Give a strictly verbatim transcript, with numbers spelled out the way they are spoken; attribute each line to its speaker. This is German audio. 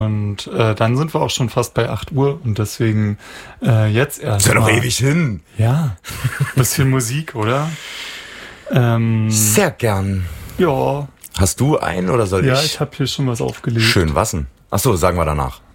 Speaker 1: Und äh, dann sind wir auch schon fast bei acht Uhr und deswegen äh, jetzt erst.
Speaker 2: Ist ja noch
Speaker 1: mal,
Speaker 2: ewig hin.
Speaker 1: Ja, bisschen Musik, oder? Ähm,
Speaker 2: Sehr gern.
Speaker 1: ja.
Speaker 2: Hast du einen oder soll
Speaker 1: Ja,
Speaker 2: ich?
Speaker 1: ich habe hier schon was aufgelegt.
Speaker 2: Schön, was denn? Ach so, sagen wir danach.